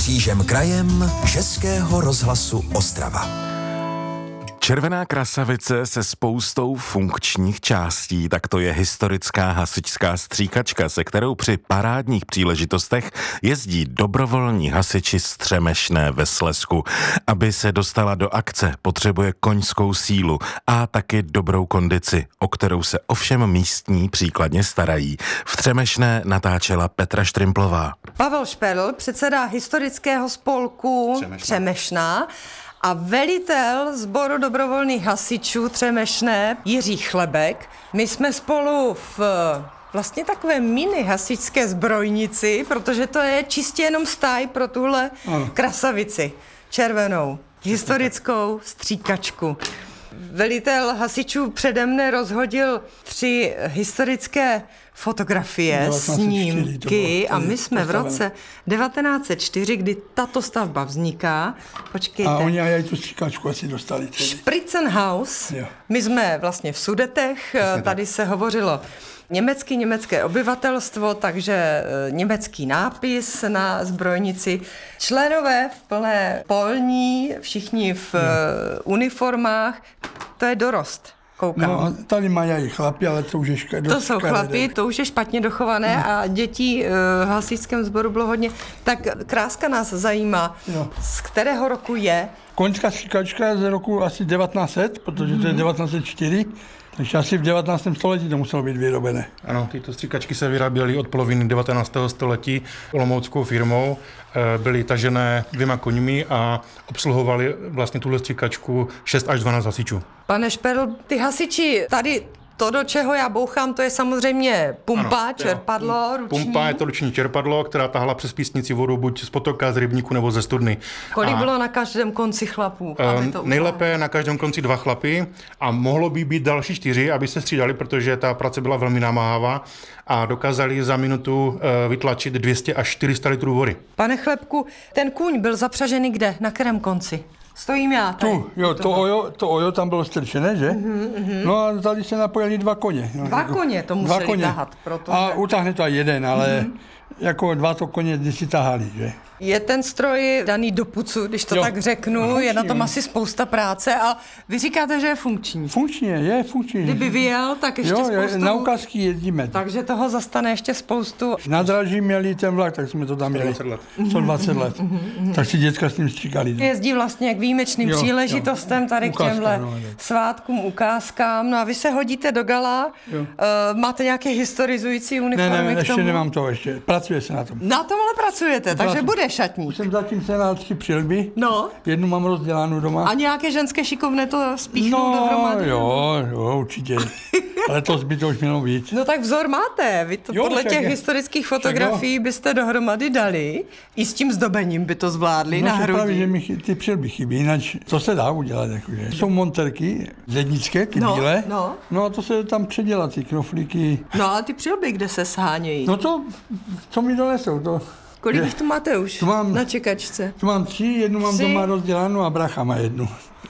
křížem krajem Českého rozhlasu Ostrava. Červená krasavice se spoustou funkčních částí, tak to je historická hasičská stříkačka, se kterou při parádních příležitostech jezdí dobrovolní hasiči z Třemešné ve Slezsku. Aby se dostala do akce, potřebuje koňskou sílu a taky dobrou kondici, o kterou se ovšem místní příkladně starají. V Třemešné natáčela Petra Štrimplová. Pavel Šperl, předseda historického spolku Třemešná a velitel sboru dobrovolných hasičů Třemešné Jiří Chlebek. My jsme spolu v vlastně takové mini hasičské zbrojnici, protože to je čistě jenom stáj pro tuhle krasavici červenou, historickou stříkačku. Velitel hasičů přede mne rozhodil 3 historické fotografie, snímky a my jsme v roce 1904, kdy tato stavba vzniká. Počkejte. A oni aj tu stříkačku asi dostali. Spritzenhaus. My jsme vlastně v Sudetech, tady se hovořilo německé obyvatelstvo, takže německý nápis na zbrojnici. Členové v plné polní, všichni v uniformách, to je dorost. Koukám. No a tady mají i chlapi, ale to už je To jsou chlapi, to už je špatně dochované a dětí v hasičském sboru bylo hodně. Tak kráska nás zajímá, z kterého roku je? Koňská stříkačka je z roku asi 1900, protože to je 1904. Takže asi v 19. století to muselo být vyrobené. Ano, tyto stříkačky se vyráběly od poloviny 19. století olomouckou firmou. Byly tažené 2 koňmi a obsluhovali vlastně tuhle stříkačku 6 až 12 hasičů. Pane Šperl, ty hasiči tady, to, do čeho já bouchám, to je samozřejmě pumpa, ano, čerpadlo, ruční. Pumpa je to ruční čerpadlo, která tahala přes písnici vodu buď z potoka, z rybníku nebo ze studny. Kolik bylo na každém konci chlapů? Nejlépe na každém konci 2 chlapy a mohlo by být další 4, aby se střídali, protože ta práce byla velmi namáhavá a dokázali za minutu vytlačit 200 až 400 litrů vody. Pane Chlebku, ten kůň byl zapřažený kde? Na kterém konci? Stojím já tady. To ojo tam bylo strčené, že? No a tady se napojili 2 koně. 2 koně to museli tahat. Protože... A utáhne to aj jeden, ale jako 2 to koně si tahali, že? Je ten stroj daný do pucu, když to tak řeknu, funkční, je na tom asi spousta práce a vy říkáte, že je funkční. Je funkční. Kdyby vyjel, tak ještě spoustu... na ukázky jezdíme. Takže toho zastane ještě spoustu. Na draží měli ten vlak, tak jsme to tam měli. 120 let. Tak si děcka s tím stříkali. Jezdí vlastně k výjimečným příležitostem tady k těmhle svátkům, ukázkám. No a vy se hodíte do gala, máte nějaké historizující uniformy Ne, k tomu? ještě nemám to ještě. Pracuje se na tom. Na tomhle pracujete, takže bude šatník. Už jsem zatím sehnal 3 přilby. No. Jednu mám rozdělanou doma. A nějaké ženské šikovné to spíchnou dohromady? Jo, určitě. Ale to by to už mělo být. No tak vzor máte. Vy to podle těch historických fotografií byste dohromady dali. I s tím zdobením by to zvládli na hrudi. Právě, že mi ty přilby chybí, jinak to se dá udělat. Jakože. Jsou monterky lednické, ty bílé. No a to se tam předělá, ty knoflíky. No a ty přilby, kde se shánějí? No to, co mi donesou, to... Kolik jich tu máte už na čekačce? Tu mám 3, jednu mám doma rozdělanou a bracha má jednu.